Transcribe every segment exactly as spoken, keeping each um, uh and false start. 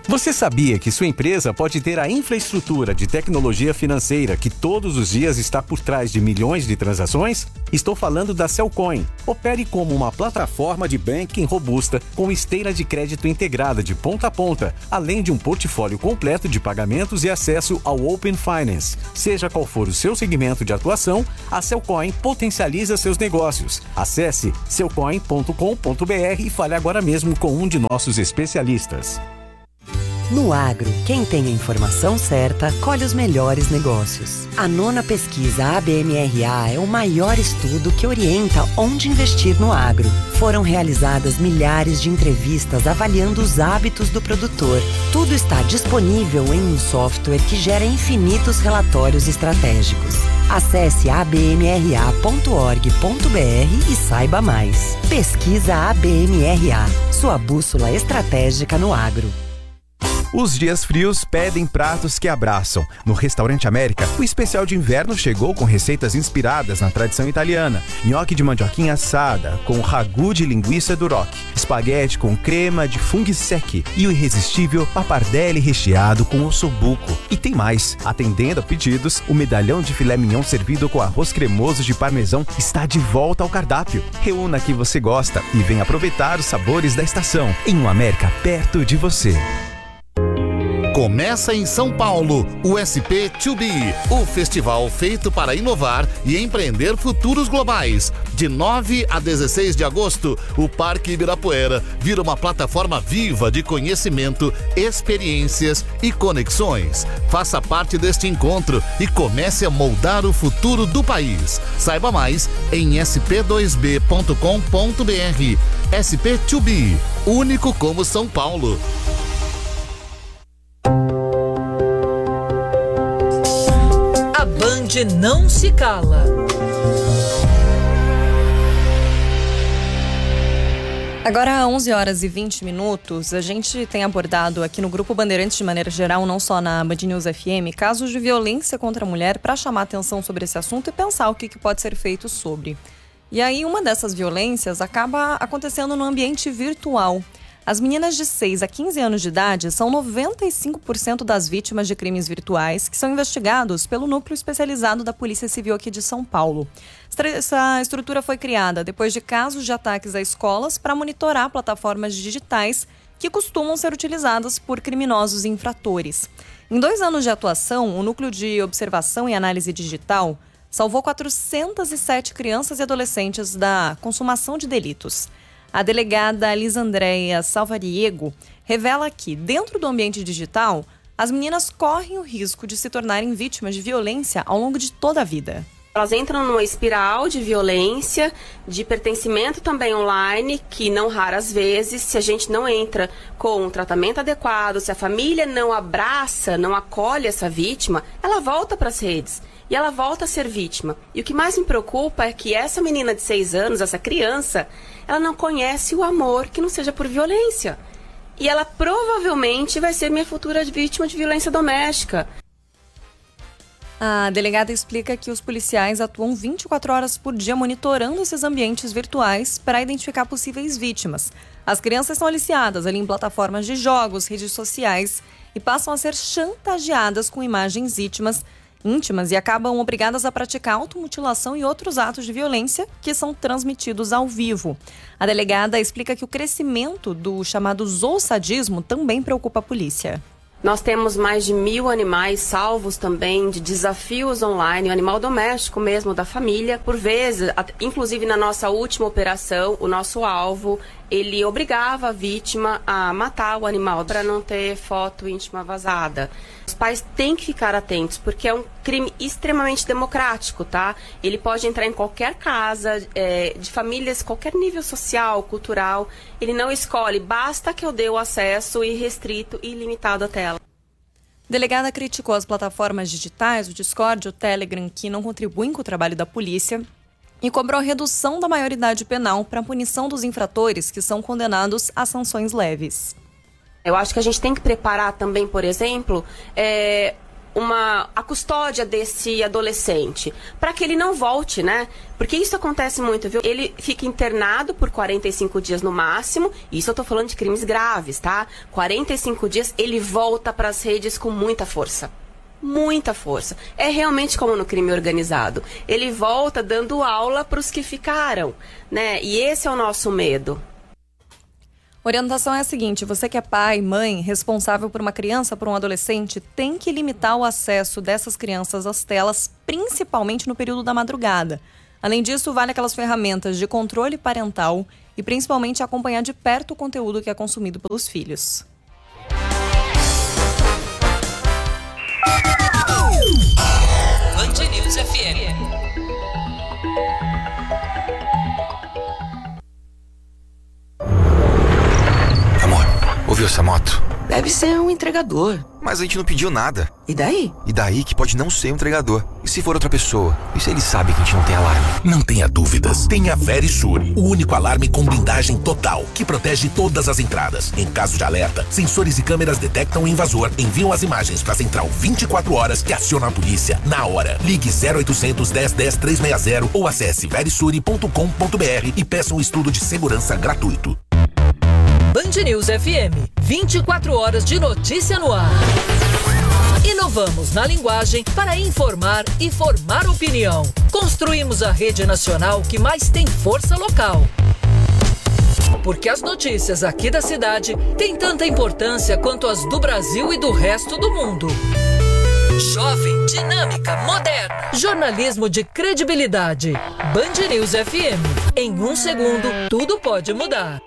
Você sabia que sua empresa pode ter a infraestrutura de tecnologia financeira que todos os dias está por trás de milhões de transações? Estou falando da Cellcoin. Opere como uma plataforma de banking robusta com esteira de crédito integrada de ponta a ponta, além de um portfólio completo de pagamentos e acesso ao Open Finance. Seja qual for o seu segmento de atuação, a Cellcoin potencializa seus negócios. Acesse cellcoin ponto com ponto b r e fale agora mesmo com um de nossos especialistas. No agro, quem tem a informação certa, colhe os melhores negócios. A nona pesquisa A B M R A é o maior estudo que orienta onde investir no agro. Foram realizadas milhares de entrevistas avaliando os hábitos do produtor. Tudo está disponível em um software que gera infinitos relatórios estratégicos. Acesse a b m r a ponto org ponto b r e saiba mais. Pesquisa A B M R A, sua bússola estratégica no agro. Os dias frios pedem pratos que abraçam. No Restaurante América, o especial de inverno chegou com receitas inspiradas na tradição italiana. Nhoque de mandioquinha assada, com ragu de linguiça duroc, espaguete com crema de funghi secchi e o irresistível pappardelle recheado com ossobuco. E tem mais. Atendendo a pedidos, o medalhão de filé mignon servido com arroz cremoso de parmesão está de volta ao cardápio. Reúna que você gosta e venha aproveitar os sabores da estação em um América perto de você. Começa em São Paulo, o S P dois B, o festival feito para inovar e empreender futuros globais. De nove a dezesseis de agosto, o Parque Ibirapuera vira uma plataforma viva de conhecimento, experiências e conexões. Faça parte deste encontro e comece a moldar o futuro do país. Saiba mais em s p dois b ponto com ponto b r. S P dois B, único como São Paulo. A Band não se cala. Agora, onze horas e vinte minutos, a gente tem abordado aqui no Grupo Bandeirantes de maneira geral, não só na Band News F M, casos de violência contra a mulher para chamar atenção sobre esse assunto e pensar o que, que pode ser feito sobre. E aí, uma dessas violências acaba acontecendo no ambiente virtual. As meninas de seis a quinze anos de idade são noventa e cinco por cento das vítimas de crimes virtuais que são investigados pelo Núcleo Especializado da Polícia Civil aqui de São Paulo. Essa estrutura foi criada depois de casos de ataques a escolas para monitorar plataformas digitais que costumam ser utilizadas por criminosos e infratores. Em dois anos de atuação, o Núcleo de Observação e Análise Digital salvou quatrocentas e sete crianças e adolescentes da consumação de delitos. A delegada Lisandréia Salvariego revela que, dentro do ambiente digital, as meninas correm o risco de se tornarem vítimas de violência ao longo de toda a vida. Elas entram numa espiral de violência, de pertencimento também online, que não raras vezes, se a gente não entra com um tratamento adequado, se a família não abraça, não acolhe essa vítima, ela volta para as redes. E ela volta a ser vítima. E o que mais me preocupa é que essa menina de seis anos, essa criança, ela não conhece o amor que não seja por violência. E ela provavelmente vai ser minha futura vítima de violência doméstica. A delegada explica que os policiais atuam vinte e quatro horas por dia monitorando esses ambientes virtuais para identificar possíveis vítimas. As crianças são aliciadas ali em plataformas de jogos, redes sociais e passam a ser chantageadas com imagens íntimas íntimas e acabam obrigadas a praticar automutilação e outros atos de violência que são transmitidos ao vivo. A delegada explica que o crescimento do chamado zoosadismo também preocupa a polícia. Nós temos mais de mil animais salvos também de desafios online, o animal doméstico mesmo da família. Por vezes, inclusive na nossa última operação, o nosso alvo, ele obrigava a vítima a matar o animal para não ter foto íntima vazada. Os pais têm que ficar atentos, porque é um crime extremamente democrático, tá? Ele pode entrar em qualquer casa, é, de famílias, qualquer nível social, cultural. Ele não escolhe, basta que eu dê o acesso irrestrito e ilimitado à tela. A delegada criticou as plataformas digitais, o Discord, o Telegram, que não contribuem com o trabalho da polícia, e cobrou a redução da maioridade penal para a punição dos infratores que são condenados a sanções leves. Eu acho que a gente tem que preparar também, por exemplo, é, uma, a custódia desse adolescente, para que ele não volte, né? Porque isso acontece muito, viu? Ele fica internado por quarenta e cinco dias no máximo, isso eu tô falando de crimes graves, tá? quarenta e cinco dias, ele volta para as redes com muita força. Muita força. É realmente como no crime organizado. Ele volta dando aula para os que ficaram, né? E esse é o nosso medo. A orientação é a seguinte: você que é pai, mãe, responsável por uma criança, por um adolescente, tem que limitar o acesso dessas crianças às telas, principalmente no período da madrugada. Além disso, vale aquelas ferramentas de controle parental e principalmente acompanhar de perto o conteúdo que é consumido pelos filhos. Band News F M. Amor, ouviu essa moto? Deve ser um entregador. Mas a gente não pediu nada. E daí? E daí que pode não ser um entregador. E se for outra pessoa? E se ele sabe que a gente não tem alarme? Não tenha dúvidas. Tenha a Verisure, o único alarme com blindagem total, que protege todas as entradas. Em caso de alerta, sensores e câmeras detectam o invasor, enviam as imagens para a central vinte e quatro horas que aciona a polícia na hora. Ligue zero oitocentos, dez, dez, trezentos e sessenta ou acesse verisure ponto com ponto br e peça um estudo de segurança gratuito. Band News F M, vinte e quatro horas de notícia no ar. Inovamos na linguagem para informar e formar opinião. Construímos a rede nacional que mais tem força local. Porque as notícias aqui da cidade têm tanta importância quanto as do Brasil e do resto do mundo. Jovem, dinâmica, moderna. Jornalismo de credibilidade. Band News F M. Em um segundo, tudo pode mudar.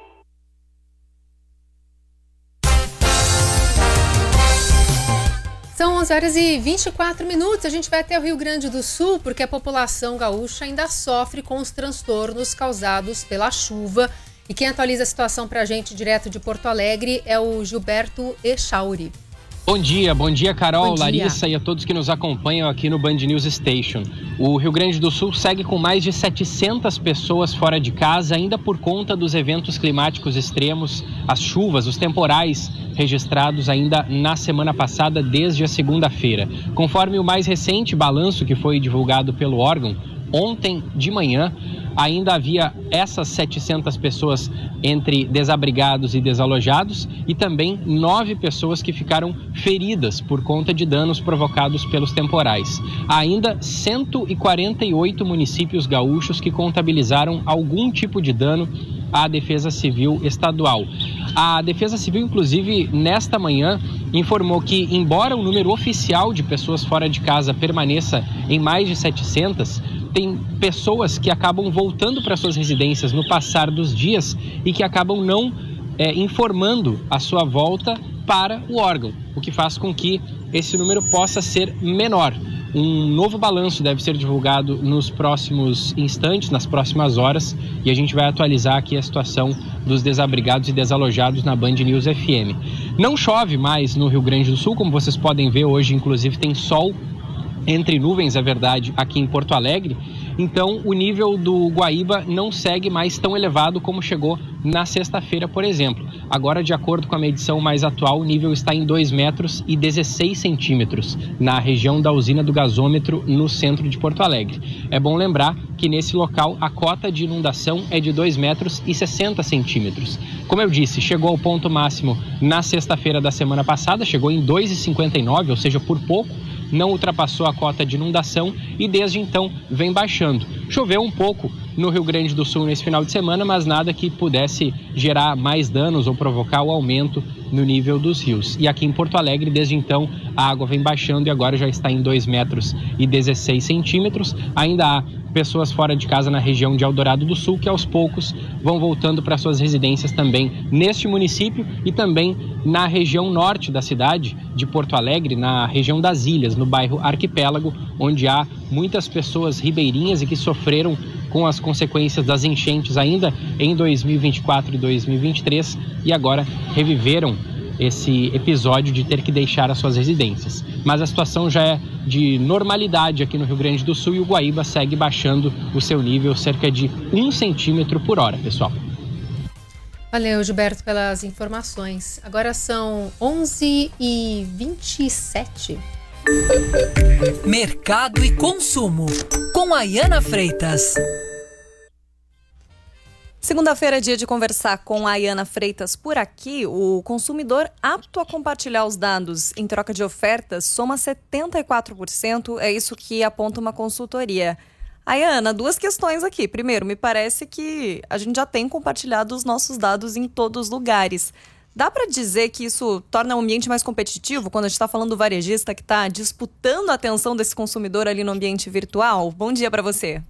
São onze horas e vinte e quatro minutos. A gente vai até o Rio Grande do Sul porque a população gaúcha ainda sofre com os transtornos causados pela chuva. E quem atualiza a situação para a gente direto de Porto Alegre é o Gilberto Echauri. Bom dia, bom dia Carol, bom dia. Larissa e a todos que nos acompanham aqui no Band News Station. O Rio Grande do Sul segue com mais de setecentas pessoas fora de casa, ainda por conta dos eventos climáticos extremos, as chuvas, os temporais registrados ainda na semana passada, desde a segunda-feira. Conforme o mais recente balanço que foi divulgado pelo órgão, ontem de manhã, ainda havia essas setecentas pessoas entre desabrigados e desalojados e também nove pessoas que ficaram feridas por conta de danos provocados pelos temporais. Há ainda cento e quarenta e oito municípios gaúchos que contabilizaram algum tipo de dano à Defesa Civil Estadual. A Defesa Civil, inclusive, nesta manhã, informou que, embora o número oficial de pessoas fora de casa permaneça em mais de setecentas, tem pessoas que acabam voltando para suas residências no passar dos dias e que acabam não é, informando a sua volta para o órgão, o que faz com que esse número possa ser menor. Um novo balanço deve ser divulgado nos próximos instantes, nas próximas horas, e a gente vai atualizar aqui a situação dos desabrigados e desalojados na Band News F M. Não chove mais no Rio Grande do Sul, como vocês podem ver hoje, inclusive tem sol entre nuvens, é verdade, aqui em Porto Alegre. Então o nível do Guaíba não segue mais tão elevado como chegou na sexta-feira, por exemplo. Agora, de acordo com a medição mais atual, o nível está em dois metros e dezesseis centímetros na região da usina do gasômetro no centro de Porto Alegre. É bom lembrar que nesse local a cota de inundação é de dois metros e sessenta centímetros. Como eu disse, chegou ao ponto máximo na sexta-feira da semana passada, chegou em dois vírgula cinquenta e nove, ou seja, por pouco não ultrapassou a cota de inundação e desde então vem baixando. Choveu um pouco no Rio Grande do Sul nesse final de semana, mas nada que pudesse gerar mais danos ou provocar o aumento no nível dos rios. E aqui em Porto Alegre, desde então, a água vem baixando e agora já está em dois metros e dezesseis centímetros. Ainda há pessoas fora de casa na região de Eldorado do Sul que aos poucos vão voltando para suas residências também neste município e também na região norte da cidade de Porto Alegre, na região das Ilhas, no bairro Arquipélago, onde há muitas pessoas ribeirinhas e que sofreram com as consequências das enchentes ainda em dois mil e vinte e quatro e dois mil e vinte e três e agora reviveram esse episódio de ter que deixar as suas residências. Mas a situação já é de normalidade aqui no Rio Grande do Sul e o Guaíba segue baixando o seu nível cerca de um centímetro por hora, pessoal. Valeu, Gilberto, pelas informações. Agora são onze e vinte e sete. Mercado e consumo, com Ayana Freitas. Segunda-feira é dia de conversar com a Ayana Freitas por aqui. O consumidor apto a compartilhar os dados em troca de ofertas soma setenta e quatro por cento, é isso que aponta uma consultoria. Ayana, duas questões aqui. Primeiro, me parece que a gente já tem compartilhado os nossos dados em todos os lugares. Dá para dizer que isso torna o ambiente mais competitivo quando a gente está falando do varejista que está disputando a atenção desse consumidor ali no ambiente virtual? Bom dia para você.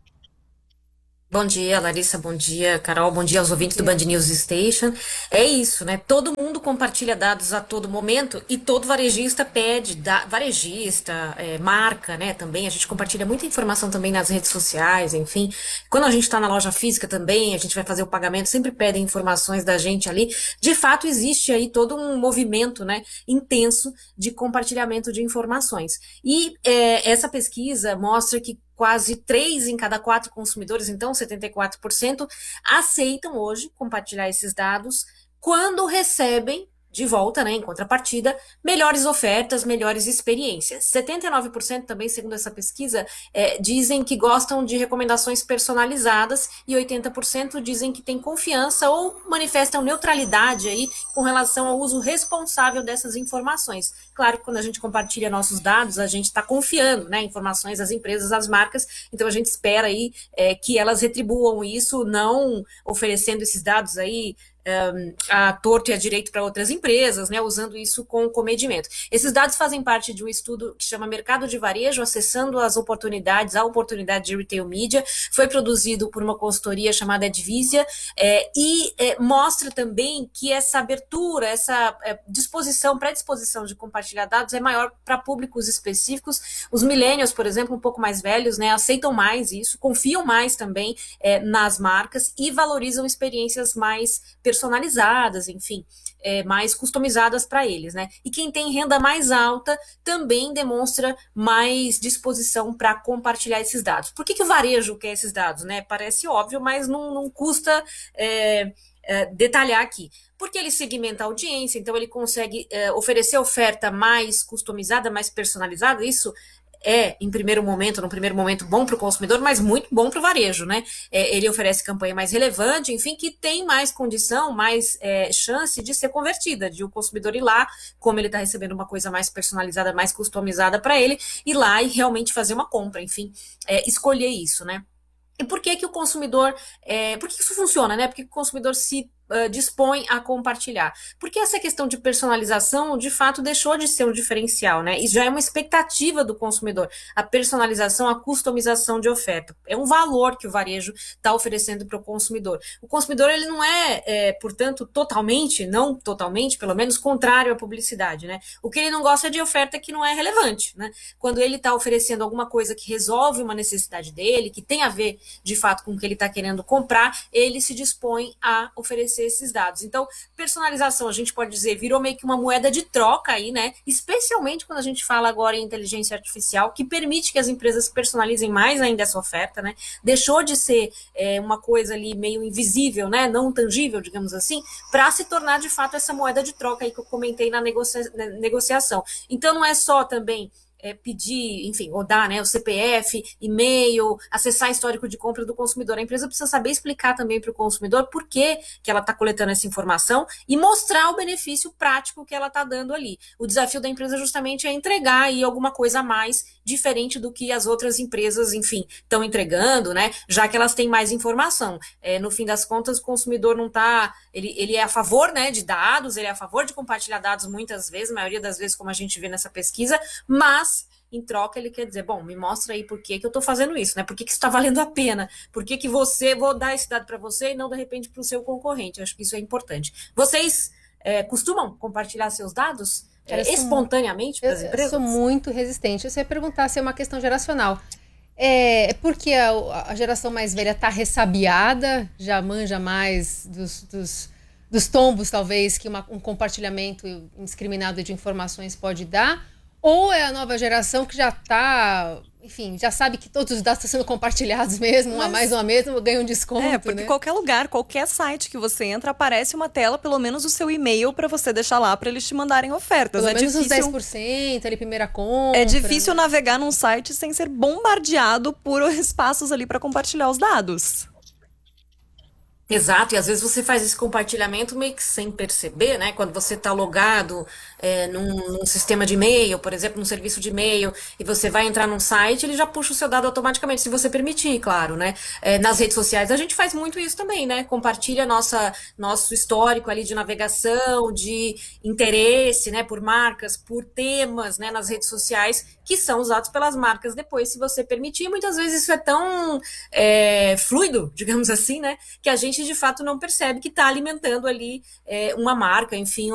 Bom dia, Larissa, bom dia, Carol, bom dia aos ouvintes do Band News Station. É isso, né? Todo mundo compartilha dados a todo momento e todo varejista pede, da, varejista, é, marca, né? Também a gente compartilha muita informação também nas redes sociais, enfim. Quando a gente está na loja física também, a gente vai fazer o pagamento, sempre pedem informações da gente ali. De fato, existe aí todo um movimento, né, intenso de compartilhamento de informações. E é, essa pesquisa mostra que quase três em cada quatro consumidores, então setenta e quatro por cento, aceitam hoje compartilhar esses dados quando recebem de volta, né, em contrapartida, melhores ofertas, melhores experiências. setenta e nove por cento também, segundo essa pesquisa, é, dizem que gostam de recomendações personalizadas e oitenta por cento dizem que têm confiança ou manifestam neutralidade aí com relação ao uso responsável dessas informações. Claro que quando a gente compartilha nossos dados, a gente está confiando, né, informações às empresas, às marcas, então a gente espera aí é, que elas retribuam isso, não oferecendo esses dados aí Um, a torto e a direito para outras empresas, né, usando isso com comedimento. Esses dados fazem parte de um estudo que chama Mercado de Varejo, acessando as oportunidades, a oportunidade de retail media, foi produzido por uma consultoria chamada Advisia, é, e é, mostra também que essa abertura, essa é, disposição, predisposição de compartilhar dados é maior para públicos específicos. Os millennials, por exemplo, um pouco mais velhos, né, aceitam mais isso, confiam mais também é, nas marcas e valorizam experiências mais personalizadas, enfim, é, mais customizadas para eles, né? E quem tem renda mais alta também demonstra mais disposição para compartilhar esses dados. Por que que o varejo quer esses dados, né? Parece óbvio, mas não, não custa é, é, detalhar aqui. Porque ele segmenta a audiência, então ele consegue é, oferecer oferta mais customizada, mais personalizada, isso é, em primeiro momento, no primeiro momento, bom para o consumidor, mas muito bom para o varejo, né? É, ele oferece campanha mais relevante, enfim, que tem mais condição, mais é, chance de ser convertida, de o consumidor ir lá, como ele está recebendo uma coisa mais personalizada, mais customizada para ele, ir lá e realmente fazer uma compra, enfim, é, escolher isso, né? E por que que o consumidor, é, por que isso funciona, né? Por que que o consumidor se Uh, dispõe a compartilhar? Porque essa questão de personalização, de fato, deixou de ser um diferencial, né? E já é uma expectativa do consumidor. A personalização, a customização de oferta. É um valor que o varejo está oferecendo para o consumidor. O consumidor, ele não é, é, portanto, totalmente, não totalmente, pelo menos, contrário à publicidade, né? O que ele não gosta é de oferta que não é relevante, né? Quando ele está oferecendo alguma coisa que resolve uma necessidade dele, que tem a ver, de fato, com o que ele está querendo comprar, ele se dispõe a oferecer esses dados. Então, personalização, a gente pode dizer, virou meio que uma moeda de troca aí, né? Especialmente quando a gente fala agora em inteligência artificial, que permite que as empresas personalizem mais ainda essa oferta, né? Deixou de ser é, uma coisa ali meio invisível, né? Não tangível, digamos assim, para se tornar de fato essa moeda de troca aí que eu comentei na, negocia- na negociação. Então, não é só também É, pedir, enfim, ou dar, né, o C P F, e-mail, acessar histórico de compra do consumidor. A empresa precisa saber explicar também para o consumidor por que que ela está coletando essa informação e mostrar o benefício prático que ela está dando ali. O desafio da empresa justamente é entregar aí alguma coisa a mais, diferente do que as outras empresas, enfim, estão entregando, né, já que elas têm mais informação. É, no fim das contas, o consumidor não está, ele, ele é a favor, né, de dados, ele é a favor de compartilhar dados muitas vezes, a maioria das vezes, como a gente vê nessa pesquisa, mas em troca ele quer dizer, bom, me mostra aí por que que eu estou fazendo isso, né? Por que que isso está valendo a pena? Por que que você, vou dar esse dado para você e não, de repente, para o seu concorrente? Eu acho que isso é importante. Vocês é, costumam compartilhar seus dados é, espontaneamente para as empresas? Eu sou muito resistente. Você ia perguntar se é uma questão geracional. É porque a, a geração mais velha está ressabiada, já manja mais dos, dos, dos tombos, talvez, que uma, um compartilhamento indiscriminado de informações pode dar, ou é a nova geração que já está enfim, já sabe que todos os dados estão sendo compartilhados mesmo, um a mais, um a mesmo, ganha um desconto, É, porque né? qualquer lugar, qualquer site que você entra, aparece uma tela, pelo menos o seu e-mail, para você deixar lá para eles te mandarem ofertas. Pelo é menos difícil, os dez por cento, ali, primeira compra. É difícil navegar num site sem ser bombardeado por espaços ali para compartilhar os dados. Exato, e às vezes você faz esse compartilhamento meio que sem perceber, né? Quando você está logado é, num, num sistema de e-mail, por exemplo, num serviço de e-mail, e você vai entrar num site, ele já puxa o seu dado automaticamente, se você permitir, claro, né? É, nas redes sociais a gente faz muito isso também, né? Compartilha nossa, nosso histórico ali de navegação, de interesse, né? Por marcas, por temas, né? Nas redes sociais, que são usados pelas marcas depois, se você permitir. Muitas vezes isso é tão é, fluido, digamos assim, né? Que a gente de fato não percebe que está alimentando ali é, uma marca, enfim,